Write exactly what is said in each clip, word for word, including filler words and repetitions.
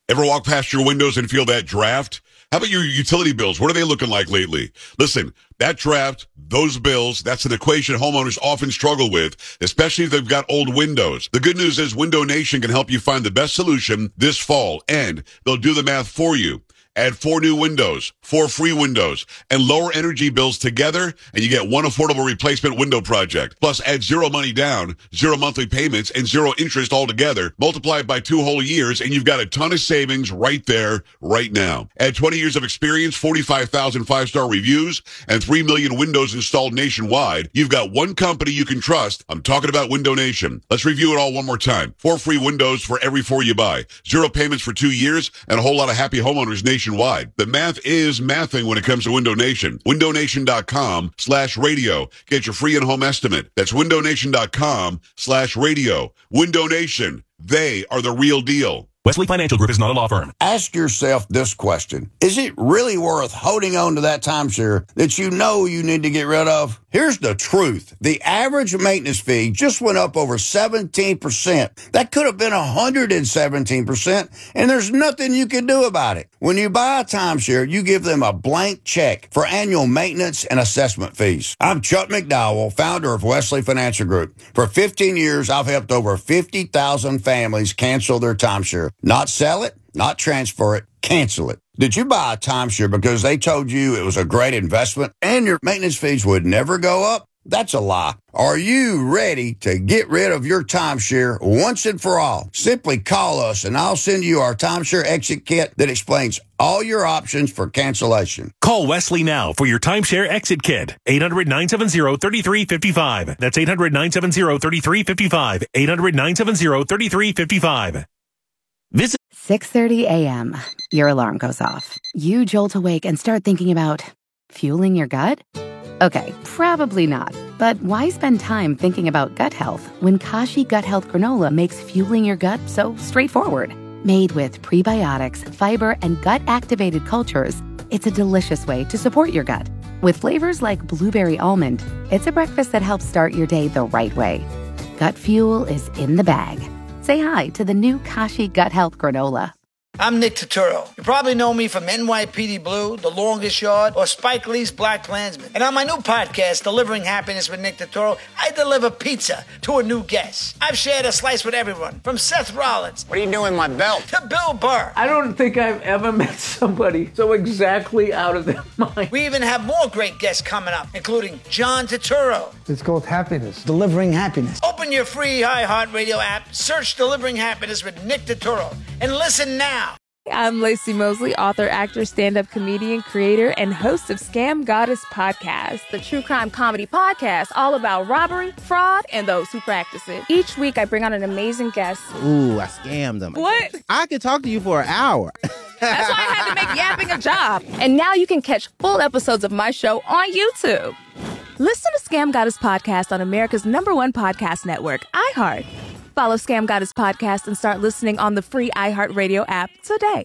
Ever walk past your windows and feel that draft? How about your utility bills? What are they looking like lately? Listen, that draft, those bills, that's an equation homeowners often struggle with, especially if they've got old windows. The good news is Window Nation can help you find the best solution this fall, and they'll do the math for you. Add four new windows, four free windows, and lower energy bills together, and you get one affordable replacement window project. Plus, add zero money down, zero monthly payments, and zero interest altogether. Multiply it by two whole years, and you've got a ton of savings right there, right now. Add twenty years of experience, forty-five thousand five-star reviews, and three million windows installed nationwide. You've got one company you can trust. I'm talking about Window Nation. Let's review it all one more time. Four free windows for every four you buy. Zero payments for two years, and a whole lot of happy homeowners nationwide. The math is mathing when it comes to Window Nation. window nation dot com slash radio. Get your free in-home estimate. That's window nation dot com slash radio. Window Nation. They are the real deal. Wesley Financial Group is not a law firm. Ask yourself this question. Is it really worth holding on to that timeshare that you know you need to get rid of? Here's the truth. The average maintenance fee just went up over seventeen percent. That could have been one hundred seventeen percent, and there's nothing you can do about it. When you buy a timeshare, you give them a blank check for annual maintenance and assessment fees. I'm Chuck McDowell, founder of Wesley Financial Group. For fifteen years, I've helped over fifty thousand families cancel their timeshare. Not sell it, not transfer it, cancel it. Did you buy a timeshare because they told you it was a great investment and your maintenance fees would never go up? That's a lie. Are you ready to get rid of your timeshare once and for all? Simply call us and I'll send you our timeshare exit kit that explains all your options for cancellation. Call Wesley now for your timeshare exit kit. eight hundred, nine seven zero, three three five five. That's eight hundred, nine seven zero, three three five five. eight hundred, nine seven zero, three three five five. Visit six thirty a.m. Your alarm goes off. You jolt awake and start thinking about fueling your gut? Okay, probably not. But why spend time thinking about gut health when Kashi Gut Health Granola makes fueling your gut so straightforward? Made with prebiotics, fiber, and gut-activated cultures, it's a delicious way to support your gut. With flavors like blueberry almond, it's a breakfast that helps start your day the right way. Gut fuel is in the bag. Say hi to the new Kashi Gut Health Granola. I'm Nick Turturro. You probably know me from N Y P D Blue, The Longest Yard, or Spike Lee's Black Klansman. And on my new podcast, Delivering Happiness with Nick Turturro, I deliver pizza to a new guest. I've shared a slice with everyone, from Seth Rollins. What are you doing with my belt? To Bill Burr. I don't think I've ever met somebody so exactly out of their mind. We even have more great guests coming up, including John Turturro. It's called Happiness. Delivering Happiness. Open your free iHeartRadio app, search Delivering Happiness with Nick Turturro, and listen now. I'm Lacey Mosley, author, actor, stand-up comedian, creator, and host of Scam Goddess Podcast, the true crime comedy podcast all about robbery, fraud, and those who practice it. Each week, I bring on an amazing guest. Ooh, I scammed them. What? I could talk to you for an hour. That's why I had to make yapping a job. And now you can catch full episodes of my show on YouTube. Listen to Scam Goddess Podcast on America's number one podcast network, iHeart. Follow Scam Goddess Podcast and start listening on the free iHeartRadio app today.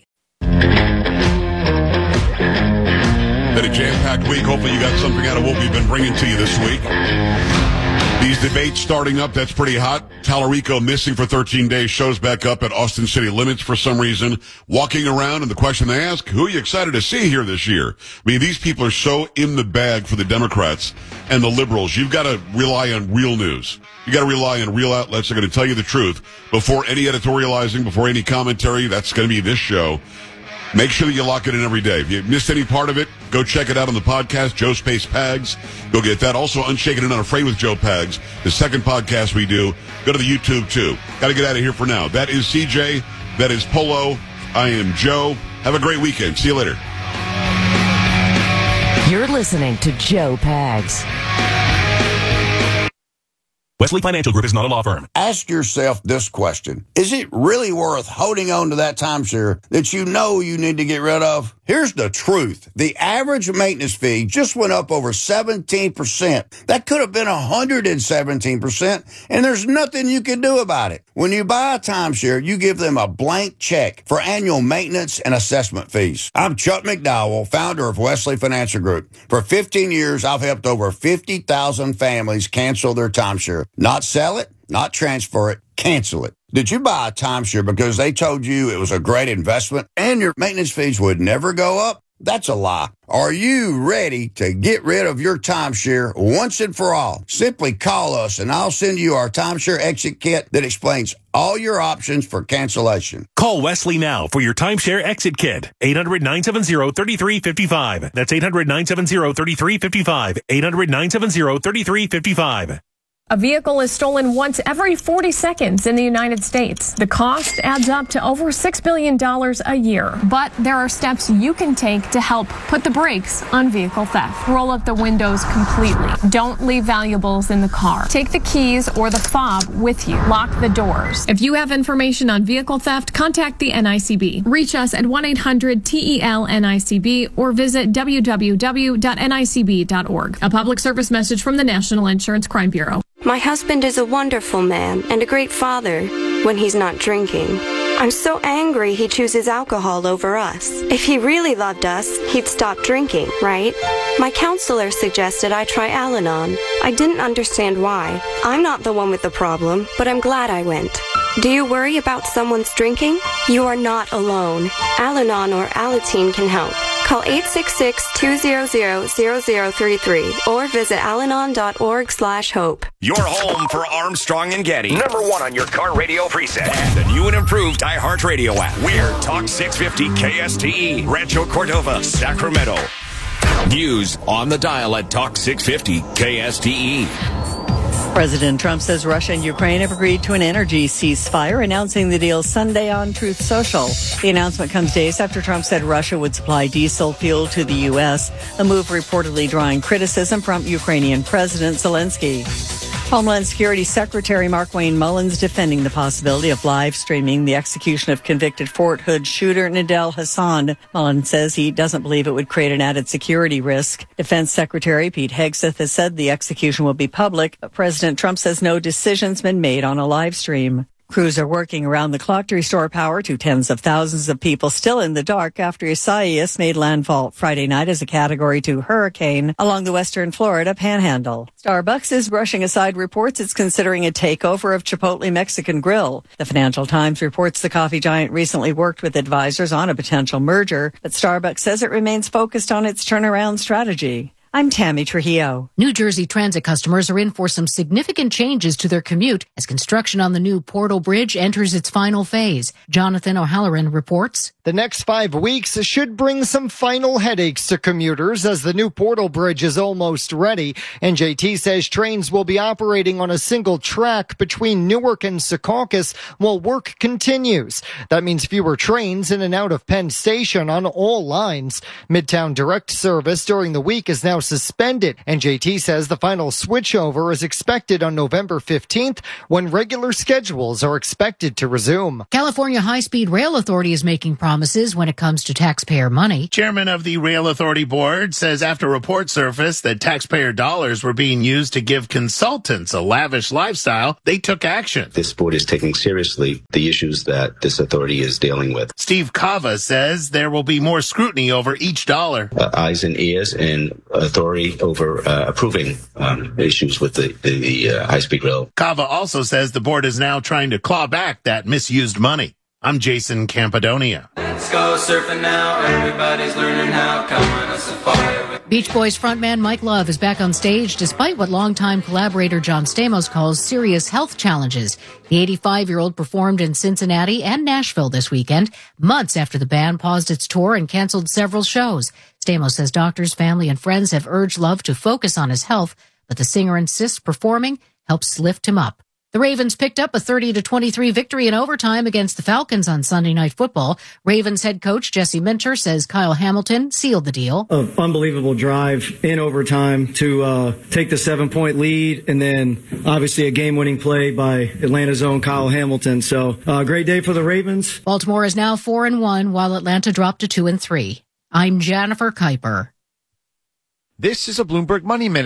Been a jam-packed week. Hopefully you got something out of what we've been bringing to you this week. These debates starting up, that's pretty hot. Tallarico missing for thirteen days, shows back up at Austin City Limits for some reason. Walking around, and the question they ask, who are you excited to see here this year? I mean, these people are so in the bag for the Democrats and the liberals. You've got to rely on real news. You got to rely on real outlets that are going to tell you the truth before any editorializing, before any commentary. That's going to be this show. Make sure that you lock it in every day. If you missed any part of it, go check it out on the podcast, Joe Space Pags. Go get that. Also, Unshaken and Unafraid with Joe Pags, the second podcast we do. Go to the YouTube, too. Got to get out of here for now. That is C J. That is Polo. I am Joe. Have a great weekend. See you later. You're listening to Joe Pags. Wesley Financial Group is not a law firm. Ask yourself this question. Is it really worth holding on to that timeshare that you know you need to get rid of? Here's the truth. The average maintenance fee just went up over seventeen percent. That could have been one hundred seventeen percent, and there's nothing you can do about it. When you buy a timeshare, you give them a blank check for annual maintenance and assessment fees. I'm Chuck McDowell, founder of Wesley Financial Group. For fifteen years, I've helped over fifty thousand families cancel their timeshare. Not sell it, not transfer it, cancel it. Did you buy a timeshare because they told you it was a great investment and your maintenance fees would never go up? That's a lie. Are you ready to get rid of your timeshare once and for all? Simply call us and I'll send you our timeshare exit kit that explains all your options for cancellation. Call Wesley now for your timeshare exit kit. eight hundred, nine seven zero, three three five five. That's eight hundred, nine seven zero, three three five five. eight hundred, nine seven zero, three three five five. A vehicle is stolen once every forty seconds in the United States. The cost adds up to over six billion dollars a year. But there are steps you can take to help put the brakes on vehicle theft. Roll up the windows completely. Don't leave valuables in the car. Take the keys or the fob with you. Lock the doors. If you have information on vehicle theft, contact the N I C B. Reach us at one eight hundred T E L N I C B or visit w w w dot n i c b dot org. A public service message from the National Insurance Crime Bureau. My husband is a wonderful man and a great father when he's not drinking. I'm so angry he chooses alcohol over us. If he really loved us, he'd stop drinking, right? My counselor suggested I try Al-Anon. I didn't understand why. I'm not the one with the problem, but I'm glad I went. Do you worry about someone's drinking? You are not alone. Al-Anon or Alateen can help. Call eight six six, two zero zero, zero zero three three or visit alanon dot org slash hope. Your home for Armstrong and Getty. Number one on your car radio preset. And the new and improved iHeartRadio app. We're Talk six fifty K S T E, Rancho Cordova, Sacramento. News on the dial at Talk six fifty K S T E. President Trump says Russia and Ukraine have agreed to an energy ceasefire, announcing the deal Sunday on Truth Social. The announcement comes days after Trump said Russia would supply diesel fuel to the U S, a move reportedly drawing criticism from Ukrainian President Zelensky. Homeland Security Secretary Markwayne Mullins defending the possibility of live streaming the execution of convicted Fort Hood shooter Nadel Hassan. Mullins says he doesn't believe it would create an added security risk. Defense Secretary Pete Hegseth has said the execution will be public, but President Trump says no decision's been made on a live stream. Crews are working around the clock to restore power to tens of thousands of people still in the dark after Isaias made landfall Friday night as a Category two hurricane along the western Florida panhandle. Starbucks is brushing aside reports it's considering a takeover of Chipotle Mexican Grill. The Financial Times reports the coffee giant recently worked with advisors on a potential merger, but Starbucks says it remains focused on its turnaround strategy. I'm Tammy Trujillo. New Jersey Transit customers are in for some significant changes to their commute as construction on the new Portal Bridge enters its final phase. Jonathan O'Halloran reports. The next five weeks should bring some final headaches to commuters as the new Portal Bridge is almost ready. N J T says trains will be operating on a single track between Newark and Secaucus while work continues. That means fewer trains in and out of Penn Station on all lines. Midtown Direct service during the week is now suspended. N J T says the final switchover is expected on November fifteenth when regular schedules are expected to resume. California High-Speed Rail Authority is making promises when it comes to taxpayer money. Chairman of the Rail Authority Board says after reports surfaced that taxpayer dollars were being used to give consultants a lavish lifestyle, they took action. This board is taking seriously the issues that this authority is dealing with. Steve Cava says there will be more scrutiny over each dollar. Uh, eyes and ears and authority over uh, approving um, issues with the, the, the uh, high-speed rail. Cava also says the board is now trying to claw back that misused money. I'm Jason Campadonia. Let's go surfing now. Everybody's learning how. Come on a safari. Beach Boys frontman Mike Love is back on stage despite what longtime collaborator John Stamos calls serious health challenges. The eighty-five-year-old performed in Cincinnati and Nashville this weekend, months after the band paused its tour and canceled several shows. Stamos says doctors, family, and friends have urged Love to focus on his health, but the singer insists performing helps lift him up. The Ravens picked up a thirty to twenty-three victory in overtime against the Falcons on Sunday Night Football. Ravens head coach Jesse Minter says Kyle Hamilton sealed the deal. An unbelievable drive in overtime to uh, take the seven-point lead, and then obviously a game-winning play by Atlanta's own Kyle Hamilton. So a uh, great day for the Ravens. Baltimore is now four and one, while Atlanta dropped to two and three. I'm Jennifer Kuiper. This is a Bloomberg Money Minute.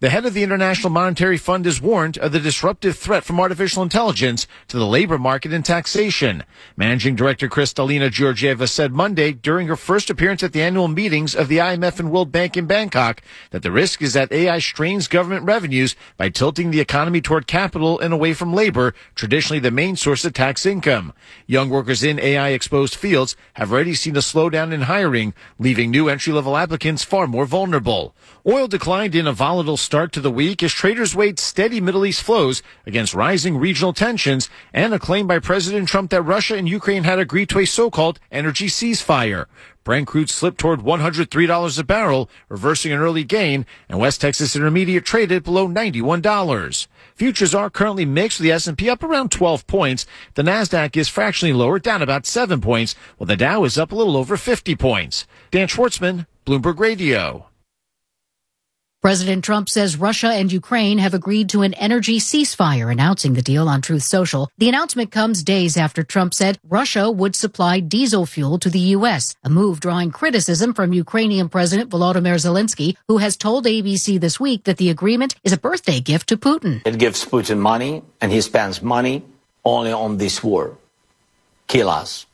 The head of the International Monetary Fund has warned of the disruptive threat from artificial intelligence to the labor market and taxation. Managing Director Kristalina Georgieva said Monday during her first appearance at the annual meetings of the I M F and World Bank in Bangkok that the risk is that A I strains government revenues by tilting the economy toward capital and away from labor, traditionally the main source of tax income. Young workers in A I-exposed fields have already seen a slowdown in hiring, leaving new entry-level applicants far more vulnerable. Oil declined in a volatile start to the week as traders weighed steady Middle East flows against rising regional tensions and a claim by President Trump that Russia and Ukraine had agreed to a so-called energy ceasefire. Brent crude slipped toward one hundred three dollars a barrel, reversing an early gain, and West Texas Intermediate traded below ninety-one dollars. Futures are currently mixed, with the S and P up around twelve points. The Nasdaq is fractionally lower, down about seven points, while the Dow is up a little over fifty points. Dan Schwartzman, Bloomberg Radio. President Trump says Russia and Ukraine have agreed to an energy ceasefire, announcing the deal on Truth Social. The announcement comes days after Trump said Russia would supply diesel fuel to the U S, a move drawing criticism from Ukrainian President Volodymyr Zelensky, who has told A B C this week that the agreement is a birthday gift to Putin. It gives Putin money, and he spends money only on this war. Kill us.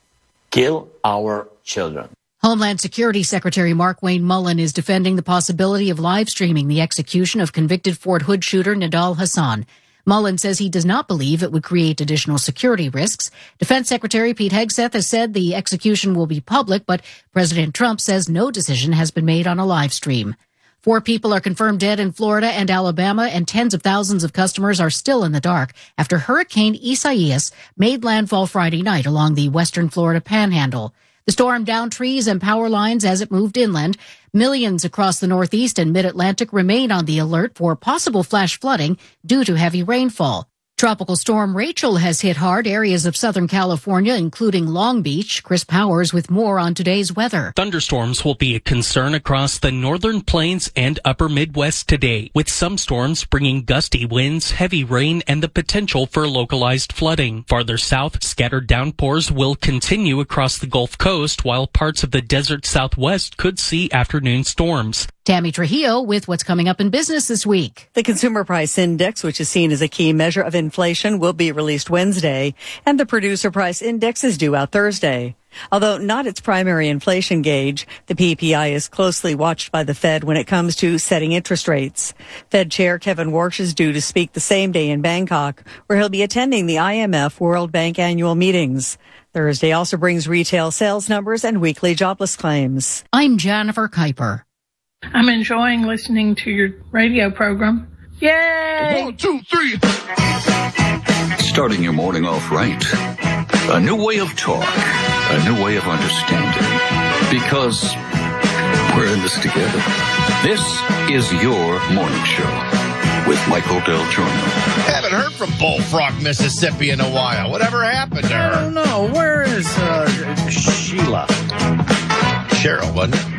Kill our children. Homeland Security Secretary Markwayne Mullin is defending the possibility of live streaming the execution of convicted Fort Hood shooter Nidal Hasan. Mullin says he does not believe it would create additional security risks. Defense Secretary Pete Hegseth has said the execution will be public, but President Trump says no decision has been made on a live stream. Four people are confirmed dead in Florida and Alabama, and tens of thousands of customers are still in the dark after Hurricane Isaias made landfall Friday night along the western Florida panhandle. The storm downed trees and power lines as it moved inland. Millions across the Northeast and Mid-Atlantic remain on the alert for possible flash flooding due to heavy rainfall. Tropical storm Rachel has hit hard areas of Southern California, including Long Beach. Chris Powers with more on today's weather. Thunderstorms will be a concern across the northern plains and upper Midwest today, with some storms bringing gusty winds, heavy rain, and the potential for localized flooding. Farther south, scattered downpours will continue across the Gulf Coast, while parts of the desert Southwest could see afternoon storms. Tammy Trujillo with what's coming up in business this week. The Consumer Price Index, which is seen as a key measure of inflation, will be released Wednesday, and the Producer Price Index is due out Thursday. Although not its primary inflation gauge, the P P I is closely watched by the Fed when it comes to setting interest rates. Fed Chair Kevin Warsh is due to speak the same day in Bangkok, where he'll be attending the I M F World Bank annual meetings. Thursday also brings retail sales numbers and weekly jobless claims. I'm Jennifer Kuiper. I'm enjoying listening to your radio program. Yay! One, two, three. Starting your morning off right. A new way of talk. A new way of understanding. Because we're in this together. This is your morning show with Michael Del Giorno. Haven't heard from Bullfrog, Mississippi in a while. Whatever happened to her? I don't know. Where is uh, Sheila? Cheryl, wasn't it?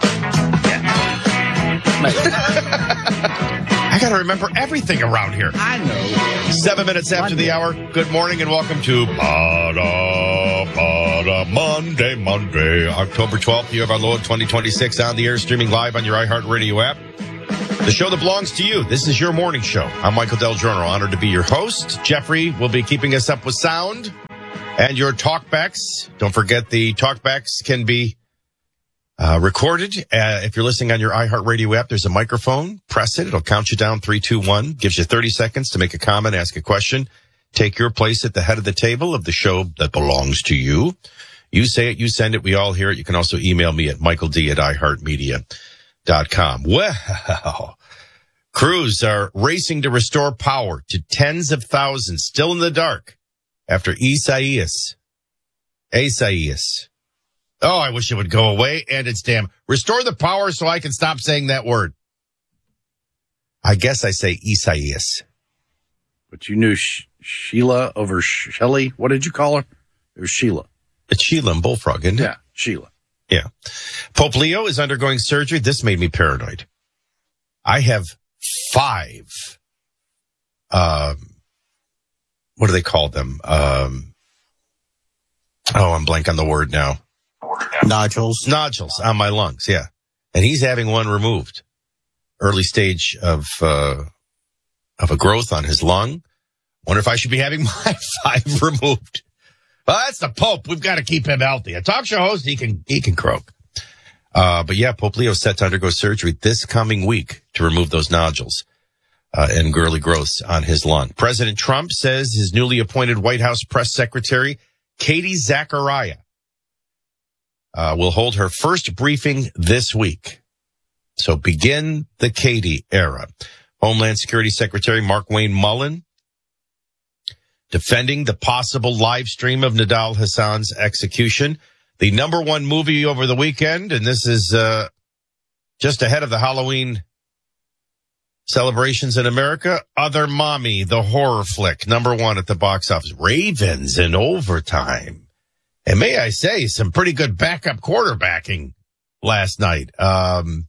I got to remember everything around here. I know. Seven minutes after Monday. The hour. Good morning and welcome to Pada Pada Monday, Monday, October twelfth, year of our Lord twenty twenty-six, on the air, streaming live on your iHeartRadio app. The show that belongs to you. This is your morning show. I'm Michael Del Giorno, honored to be your host. Jeffrey will be keeping us up with sound and your talkbacks. Don't forget the talkbacks can be Uh, recorded. Uh, if you're listening on your iHeartRadio app, there's a microphone. Press it. It'll count you down. Three, two, one. Gives you thirty seconds to make a comment, ask a question. Take your place at the head of the table of the show that belongs to you. You say it, you send it, we all hear it. You can also email me at michael d at i heart media dot com. Well, crews are racing to restore power to tens of thousands still in the dark after Isaias. Isaias. Oh, I wish it would go away, and it's damn. Restore the power so I can stop saying that word. I guess I say Isaias. But you knew Sh- Sheila over Sh- Shelley. What did you call her? It was Sheila. It's Sheila and Bullfrog, isn't it? Yeah, Sheila. Yeah. Pope Leo is undergoing surgery. This made me paranoid. I have five, um, what do they call them? Um, oh, I'm blank on the word now. Nodules. Nodules on my lungs, yeah. And he's having one removed. early stage of uh, of a growth on his lung. Wonder if I should be having my five removed. Well, that's the Pope. We've got to keep him healthy. A talk show host, he can he can croak. Uh, but yeah, Pope Leo set to undergo surgery this coming week to remove those nodules uh, and early growths on his lung. President Trump says his newly appointed White House press secretary, Katie Zachariah, uh, will hold her first briefing this week. So begin the Katie era. Homeland Security Secretary Mark Wayne Mullen defending the possible live stream of Nidal Hassan's execution. The number one movie over the weekend, and this is uh, just ahead of the Halloween celebrations in America, Other Mommy, the horror flick, number one at the box office. Ravens in overtime. And may I say, some pretty good backup quarterbacking last night. Um,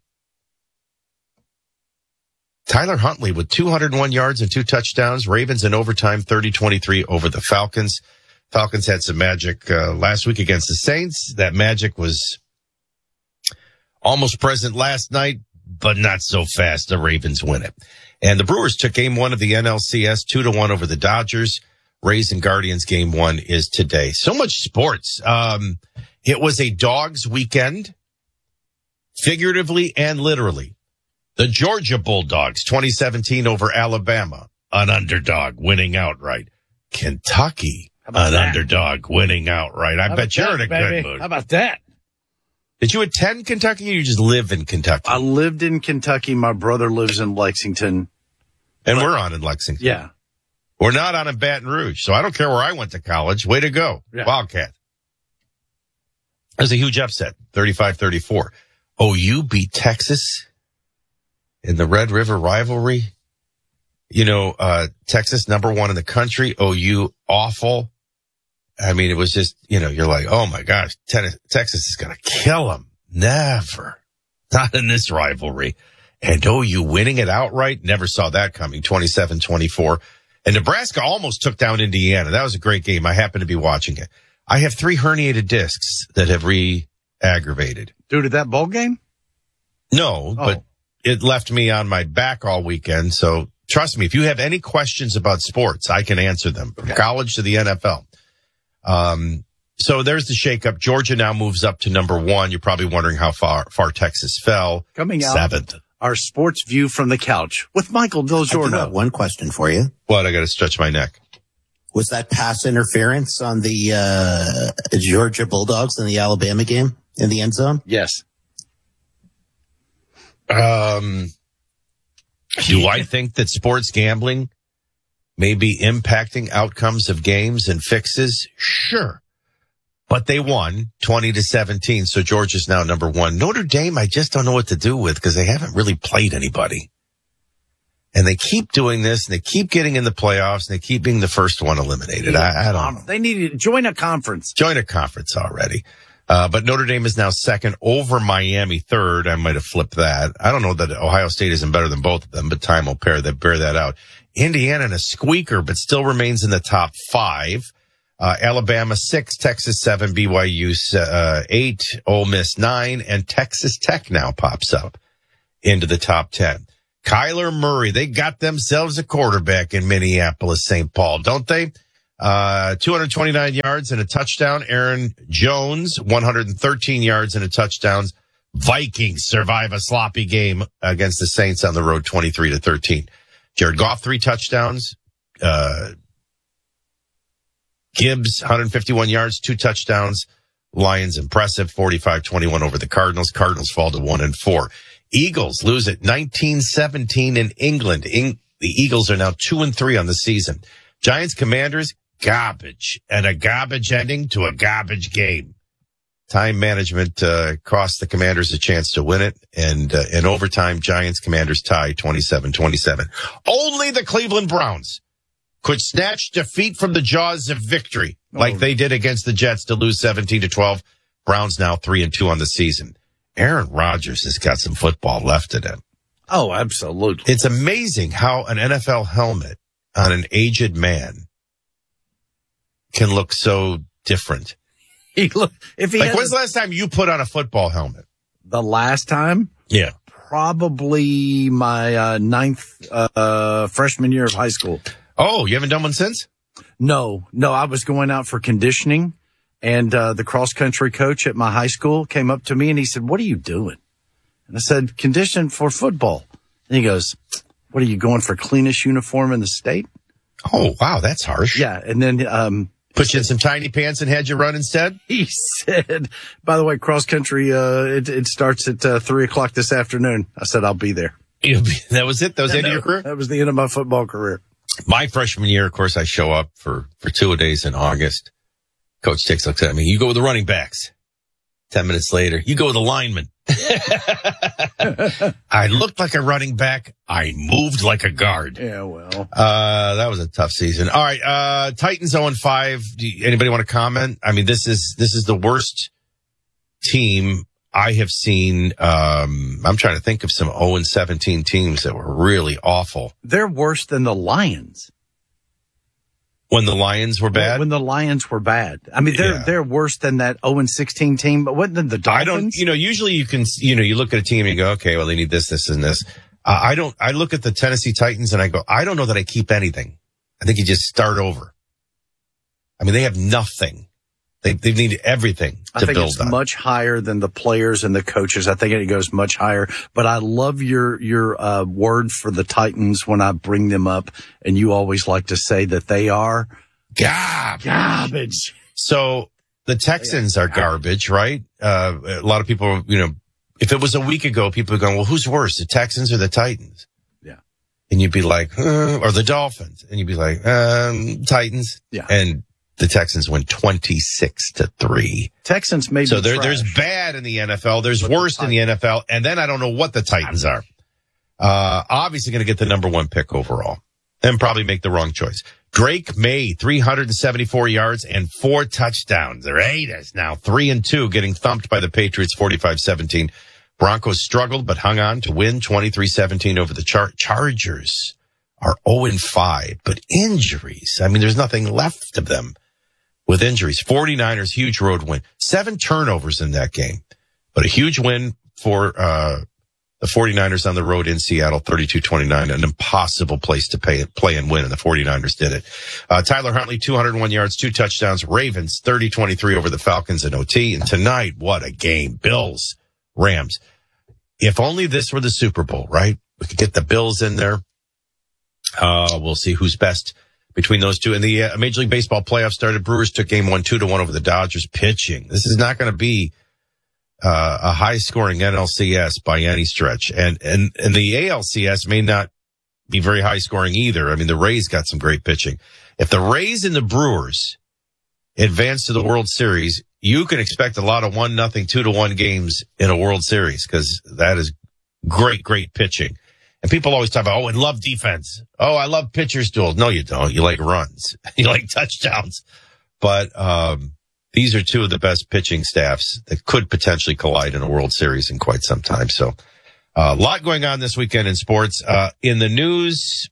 Tyler Huntley with two hundred one yards and two touchdowns. Ravens in overtime, thirty twenty-three over the Falcons. Falcons had some magic uh, last week against the Saints. That magic was almost present last night, but not so fast. The Ravens win it. And the Brewers took game one of the N L C S two to one over the Dodgers. Rays and Guardians game one is today. So much sports. Um, it was a Dogs weekend, figuratively and literally. The Georgia Bulldogs, twenty seventeen over Alabama, an underdog winning outright. Kentucky, an that? underdog winning outright. I How bet you're that, in a baby? good mood. How about that? Did you attend Kentucky or you just live in Kentucky? I lived in Kentucky. My brother lives in Lexington. And we're on in Lexington. Yeah. We're not on in Baton Rouge, so I don't care where I went to college. Way to go, Yeah. Wildcat. That was a huge upset, thirty-five thirty-four. O U beat Texas in the Red River rivalry. You know, uh, Texas number one in the country, O U awful. I mean, it was just, you know, you're like, oh my gosh, ten- Texas is going to kill them. Never. Not in this rivalry. And O U winning it outright, never saw that coming, twenty-seven twenty-four. And Nebraska almost took down Indiana. That was a great game. I happened to be watching it. I have three herniated discs that have re-aggravated. Due to that bowl game? No, Oh. but it left me on my back all weekend. So trust me, if you have any questions about sports, I can answer them from college to the N F L. Um, so there's the shakeup. Georgia now moves up to number one. You're probably wondering how far, far Texas fell. Coming out. Seventh. Our sports view from the couch with Michael I do DelGiorno. have one question for you. What? I got to stretch my neck. Was that pass interference on the uh, Georgia Bulldogs in the Alabama game in the end zone? Yes. Um, do I think that sports gambling may be impacting outcomes of games and fixes? Sure. But they won twenty to seventeen. So Georgia's now number one. Notre Dame, I just don't know what to do with because they haven't really played anybody. And they keep doing this and they keep getting in the playoffs and they keep being the first one eliminated. I, I don't know. They need to join a conference. Join a conference already. Uh, but Notre Dame is now second over Miami third. I might have flipped that. I don't know that Ohio State isn't better than both of them, but time will bear that, bear that out. Indiana in a squeaker, but still remains in the top five. Uh, Alabama six, Texas seven, B Y U uh, eight, Ole Miss nine, and Texas Tech now pops up into the top ten. Kyler Murray, they got themselves a quarterback in Minneapolis, Saint Paul, don't they? Uh, two hundred twenty-nine yards and a touchdown. Aaron Jones, one hundred thirteen yards and a touchdown. Vikings survive a sloppy game against the Saints on the road, twenty-three to thirteen. Jared Goff, three touchdowns. Uh, Gibbs, one hundred fifty-one yards, two touchdowns. Lions impressive, forty-five twenty-one over the Cardinals. Cardinals fall to one and four. Eagles lose at nineteen seventeen in England. In, the Eagles are now two and three on the season. Giants Commanders, garbage, and a garbage ending to a garbage game. Time management uh, cost the Commanders a chance to win it, and uh, in overtime, Giants Commanders tie twenty-seven twenty-seven. Only the Cleveland Browns could snatch defeat from the jaws of victory like oh. they did against the Jets to lose seventeen to twelve. Browns now three and two on the season. Aaron Rodgers has got some football left in him. Oh, absolutely. It's amazing how an N F L helmet on an aged man can look so different. He look, if he like, has, when's the last time you put on a football helmet? The last time? Yeah. probably my uh, ninth uh, freshman year of high school. Oh, you haven't done one since? No, no. I was going out for conditioning, and uh, the cross country coach at my high school came up to me and he said, "What are you doing?" And I said, "Condition for football." And he goes, "What are you going for? Cleanest uniform in the state?" Oh, wow, that's harsh. Yeah, and then um, put you in some tiny pants and had you run instead? He said, "By the way, cross country, uh, it, it starts at uh, three o'clock this afternoon." I said, "I'll be there." You'll be, that was it? That was the end of your career? That was the end of my football career. My freshman year, of course, I show up for, for two a days in August. Coach takes looks at me. "You go with the running backs." Ten minutes later, "You go with the linemen." I looked like a running back. I moved like a guard. Yeah, well. Uh, that was a tough season. All right. Uh, Titans oh and five. Do you, anybody want to comment? I mean, this is, this is the worst team I have seen. Um, I'm trying to think of some oh and seventeen teams that were really awful. They're worse than the Lions. When the Lions were bad? When the Lions were bad. I mean, they're, Yeah. they're worse than that oh and sixteen team, but what than the Dolphins? I don't, you know, usually you can, you know, you look at a team and you go, okay, well, they need this, this, and this. Uh, I don't, I look at the Tennessee Titans and I go, I don't know that I keep anything. I think you just start over. I mean, they have nothing. They, they need everything I to think build it's on. much higher than the players and the coaches. I think it goes much higher, but I love your, your, uh, word for the Titans when I bring them up. And you always like to say that they are garbage. Garbage. So the Texans are garbage, right? Uh, a lot of people, you know, if it was a week ago, people are going, well, who's worse, the Texans or the Titans? Yeah. And you'd be like, uh, or the Dolphins. And you'd be like, um, Titans. Yeah. And the Texans win twenty-six to three. Texans made So me there, trash. there's bad in the N F L. There's worse in the N F L. And then I don't know what the Titans are. Uh, obviously going to get the number one pick overall and probably make the wrong choice. Drake May, three hundred seventy-four yards and four touchdowns. The Raiders now three and two, getting thumped by the Patriots forty-five seventeen. Broncos struggled but hung on to win twenty-three seventeen over the Char- Chargers. Are oh and five, but injuries. I mean, there's nothing left of them with injuries. forty-niners, huge road win. Seven turnovers in that game, but a huge win for uh the forty-niners on the road in Seattle, thirty-two twenty-nine, an impossible place to pay, play and win, and the forty-niners did it. Uh, Tyler Huntley, two hundred one yards, two touchdowns. Ravens, thirty twenty-three over the Falcons in O T. And tonight, what a game. Bills, Rams. If only this were the Super Bowl, right? We could get the Bills in there. Uh, we'll see who's best between those two. And the uh, Major League Baseball playoffs started. Brewers took game one, two to one over the Dodgers. Pitching. This is not going to be Uh, a high scoring N L C S by any stretch. And, and, and the A L C S may not be very high scoring either. I mean, the Rays got some great pitching. If the Rays and the Brewers advance to the World Series, you can expect a lot of one nothing, two to one games in a World Series because that is great, great pitching. And people always talk about, oh, I love defense. Oh, I love pitchers duels. No, you don't. You like runs. You like touchdowns. But, um, these are two of the best pitching staffs that could potentially collide in a World Series in quite some time. So uh, a lot going on this weekend in sports. Uh, in the news,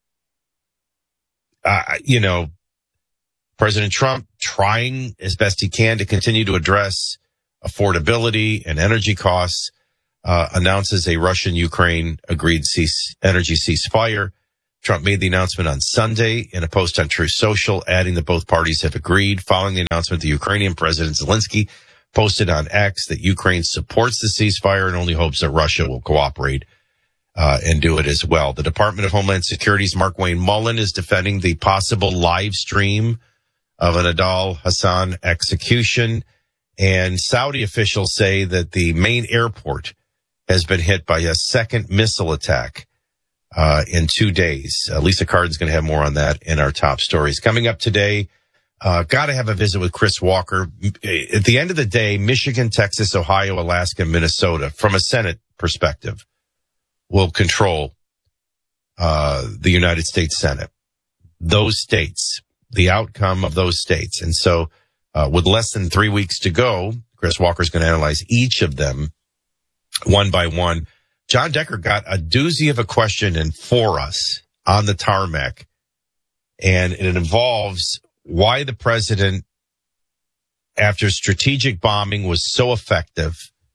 uh, you know, President Trump trying as best he can to continue to address affordability and energy costs, uh, announces a Russian-Ukraine agreed cease, energy ceasefire. Trump made the announcement on Sunday in a post on Truth Social, adding that both parties have agreed. Following the announcement, the Ukrainian President Zelensky posted on X that Ukraine supports the ceasefire and only hopes that Russia will cooperate uh, and do it as well. The Department of Homeland Security's Mark Wayne Mullen is defending the possible live stream of an Adal Hassan execution. And Saudi officials say that the main airport has been hit by a second missile attack Uh, in two days. Uh, Lisa Cardin's going to have more on that in our top stories. Coming up today, uh, got to have a visit with Chris Walker. At the end of the day, Michigan, Texas, Ohio, Alaska, and Minnesota, from a Senate perspective, will control uh, the United States Senate. Those states, the outcome of those states. And so uh, with less than three weeks to go, Chris Walker's going to analyze each of them one by one. John Decker got a doozy of a question in for us on the tarmac, and it involves why the president, after strategic bombing was so effective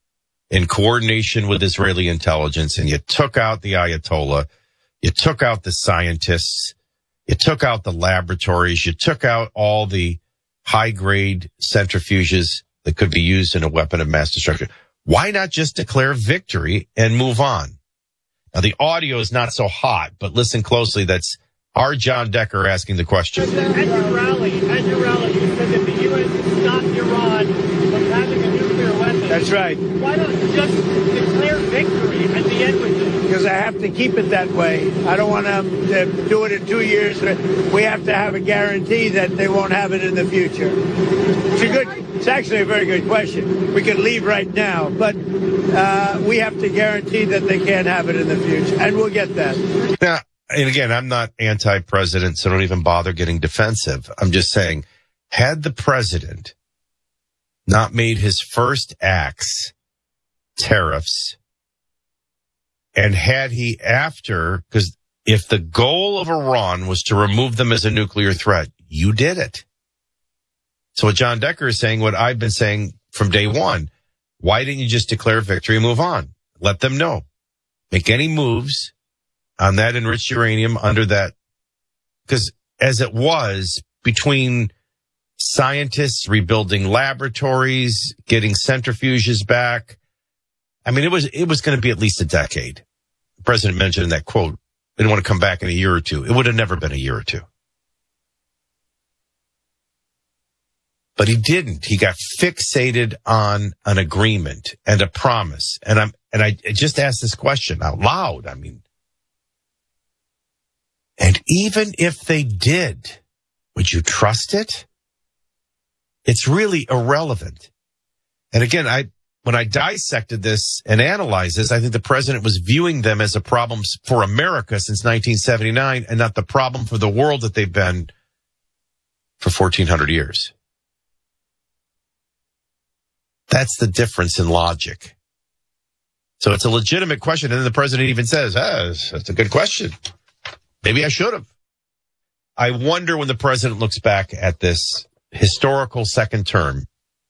in coordination with Israeli intelligence, and you took out the Ayatollah, you took out the scientists, you took out the laboratories, you took out all the high-grade centrifuges that could be used in a weapon of mass destruction. Why not just declare victory and move on? Now, the audio is not so hot, but listen closely. That's our John Decker asking the question. At your rally, at your rally, you said that the U S has stopped Iran from having a nuclear weapon. That's right. Why not just declare victory at the end with it? Because I have to keep it that way. I don't want them to do it in two years. We have to have a guarantee that they won't have it in the future. It's a good. It's actually a very good question. We could leave right now, but uh, we have to guarantee that they can't have it in the future, and we'll get that. Now, and again, I'm not anti-president, so don't even bother getting defensive. I'm just saying, had the president not made his first acts tariffs, and had he after, because if the goal of Iran was to remove them as a nuclear threat, you did it. So what John Decker is saying, what I've been saying from day one, why didn't you just declare victory and move on? Let them know. Make any moves on that enriched uranium under that. Because as it was, between scientists rebuilding laboratories, getting centrifuges back, I mean, it was it was going to be at least a decade. The president mentioned in that quote, they didn't want to come back in a year or two. It would have never been a year or two. But he didn't. He got fixated on an agreement and a promise. And I'm, and I just asked this question out loud. I mean, and even if they did, would you trust it? It's really irrelevant. And again, I, when I dissected this and analyzed this, I think the president was viewing them as a problem for America since nineteen seventy-nine and not the problem for the world that they've been for fourteen hundred years. That's the difference in logic. So it's a legitimate question. And then the president even says, ah, that's a good question. Maybe I should have. I wonder when the president looks back at this historical second term,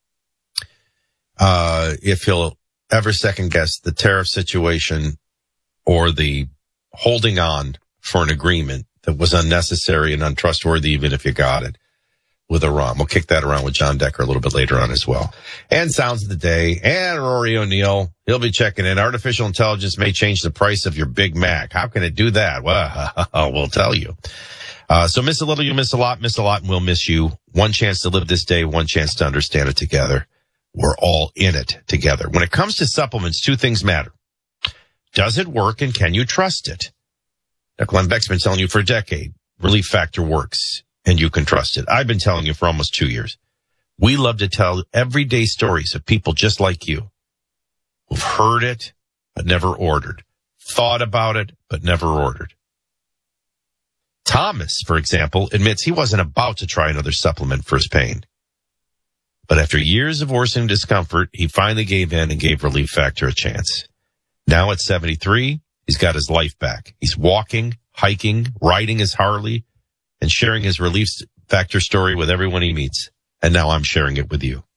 uh, if he'll ever second guess the tariff situation or the holding on for an agreement that was unnecessary and untrustworthy, even if you got it with Iran. We'll kick that around with John Decker a little bit later on as well. And Sounds of the Day and Rory O'Neill. He'll be checking in. Artificial intelligence may change the price of your Big Mac. How can it do that? Well, we'll tell you. Uh, so miss a little, you miss a lot, miss a lot, and we'll miss you. One chance to live this day, one chance to understand it together. We're all in it together. When it comes to supplements, two things matter. Does it work and can you trust it? Now, Glenn Beck's been telling you for a decade, Relief Factor works. And you can trust it. I've been telling you for almost two years. We love to tell everyday stories of people just like you who've heard it, but never ordered, thought about it, but never ordered. Thomas, for example, admits he wasn't about to try another supplement for his pain. But after years of worsening discomfort, he finally gave in and gave Relief Factor a chance. Now at seventy-three, he's got his life back. He's walking, hiking, riding his Harley, and sharing his Relief Factor story with everyone he meets. And now I'm sharing it with you.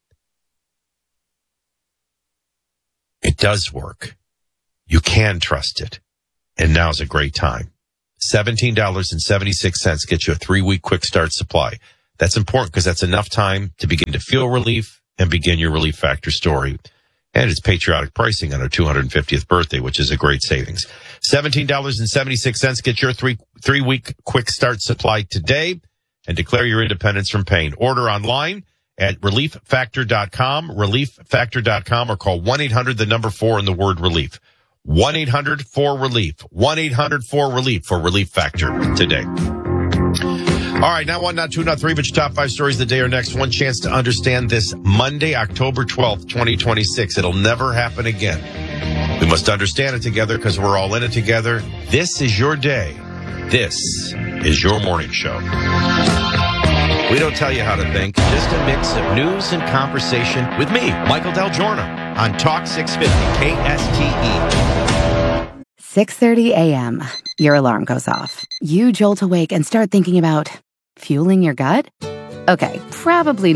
It does work. You can trust it. And now's a great time. seventeen dollars and seventy-six cents gets you a three-week quick start supply. That's important because that's enough time to begin to feel relief and begin your Relief Factor story. And it's patriotic pricing on our two hundred fiftieth birthday, which is a great savings. seventeen dollars and seventy-six cents. Get your three, three week quick start supply today and declare your independence from pain. Order online at relief factor dot com, relief factor dot com, or call one eight hundred, the number four, and the word relief. one eight hundred four relief. one eight hundred four relief for Relief Factor today. All right, not one, not two, not three, but your top five stories of the day are next. One chance to understand this Monday, October twelfth, twenty twenty-six. It'll never happen again. We must understand it together because we're all in it together. This is your day. This is your morning show. We don't tell you how to think, just a mix of news and conversation with me, Michael Del Giorno, on Talk six fifty K S T E. six thirty a.m. Your alarm goes off. You jolt awake and start thinking about fueling your gut? Okay, probably not.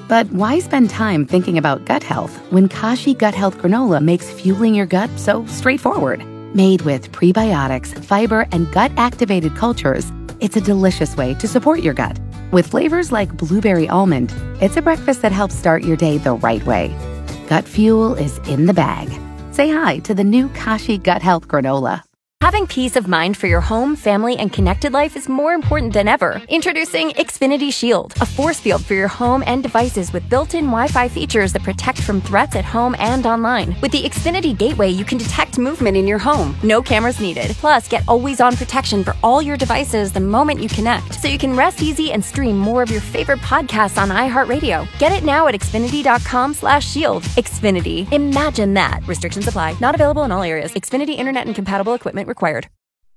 But why spend time thinking about gut health when Kashi Gut Health Granola makes fueling your gut so straightforward? Made with prebiotics, fiber, and gut-activated cultures, it's a delicious way to support your gut. With flavors like blueberry almond, it's a breakfast that helps start your day the right way. Gut fuel is in the bag. Say hi to the new Kashi Gut Health Granola. Having peace of mind for your home, family, and connected life is more important than ever. Introducing Xfinity Shield, a force field for your home and devices with built-in Wi-Fi features that protect from threats at home and online. With the Xfinity Gateway, you can detect movement in your home. No cameras needed. Plus, get always-on protection for all your devices the moment you connect, so you can rest easy and stream more of your favorite podcasts on iHeartRadio. Get it now at Xfinity.com slash shield. Xfinity. Imagine that. Restrictions apply. Not available in all areas. Xfinity Internet and compatible equipment required.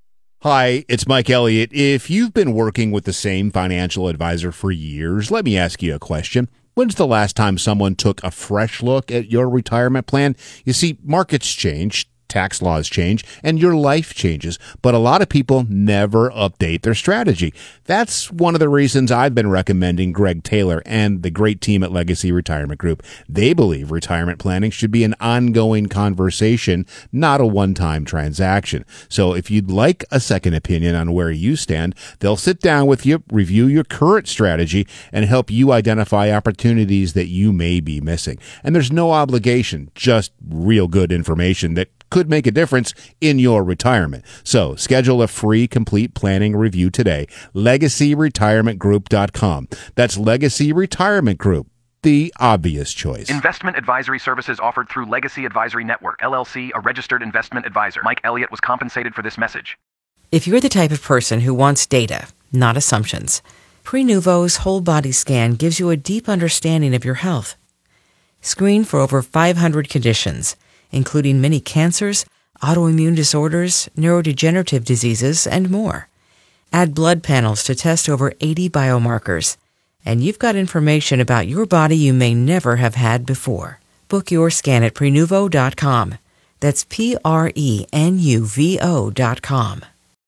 Hi, it's Mike Elliott. If you've been working with the same financial advisor for years, let me ask you a question. When's the last time someone took a fresh look at your retirement plan? You see, markets change, tax laws change, and your life changes, but a lot of people never update their strategy. That's one of the reasons I've been recommending Greg Taylor and the great team at Legacy Retirement Group. They believe retirement planning should be an ongoing conversation, not a one-time transaction. So if you'd like a second opinion on where you stand, they'll sit down with you, review your current strategy, and help you identify opportunities that you may be missing. And there's no obligation, just real good information that could make a difference in your retirement. So schedule a free complete planning review today. legacy retirement group dot com. That's Legacy Retirement Group, the obvious choice. Investment advisory services offered through Legacy Advisory Network, L L C, a registered investment advisor. Mike Elliott was compensated for this message. If you're the type of person who wants data, not assumptions, Prenuvo's whole body scan gives you a deep understanding of your health. Screen for over five hundred conditions, including many cancers, autoimmune disorders, neurodegenerative diseases, and more. Add blood panels to test over eighty biomarkers, and you've got information about your body you may never have had before. Book your scan at Prenuvo dot com. That's P R E N U V O dot com.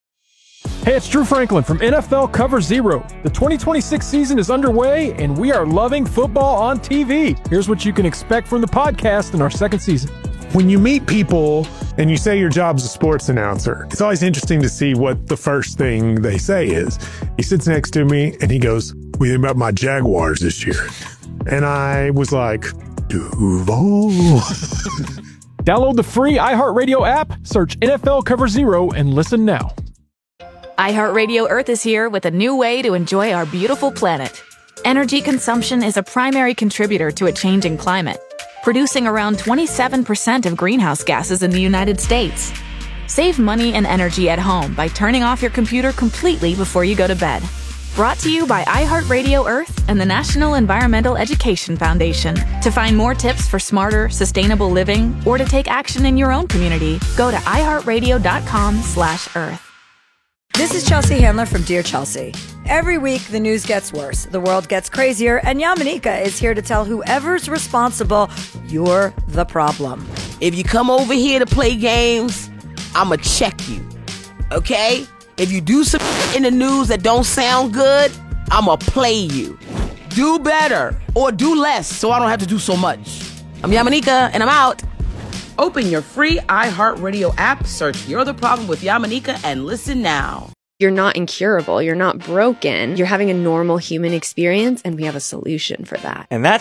Hey, it's Drew Franklin from N F L Cover Zero. The twenty twenty-six season is underway, and we are loving football on T V. Here's what you can expect from the podcast in our second season. When you meet people and you say your job's a sports announcer, it's always interesting to see what the first thing they say is. He sits next to me and he goes, "What do you think about my Jaguars this year?" And I was like, Duval. Download the free iHeartRadio app, search N F L Cover Zero, and listen now. iHeartRadio Earth is here with a new way to enjoy our beautiful planet. Energy consumption is a primary contributor to a changing climate, producing around twenty-seven percent of greenhouse gases in the United States. Save money and energy at home by turning off your computer completely before you go to bed. Brought to you by iHeartRadio Earth and the National Environmental Education Foundation. To find more tips for smarter, sustainable living, or to take action in your own community, go to iHeartRadio.com slash Earth. This is Chelsea Handler from Dear Chelsea. Every week, the news gets worse, the world gets crazier, and Yamanika is here to tell whoever's responsible, you're the problem. If you come over here to play games, I'ma check you, okay? If you do some in the news that don't sound good, I'ma play you. Do better, or do less, so I don't have to do so much. I'm Yamanika, and I'm out. Open your free iHeartRadio app, search You're the Problem with Yamanika, and listen now. You're not incurable. You're not broken. You're having a normal human experience, and we have a solution for that. And that's